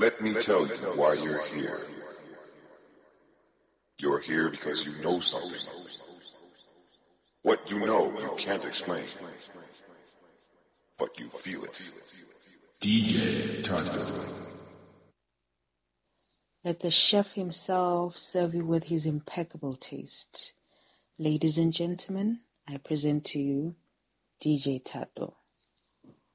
Let me tell you why you're here. You're here because you know something. What you know, you can't explain. But you feel it. DJ Tato. Let the chef himself serve you with his impeccable taste. Ladies and gentlemen, I present to you DJ Tato.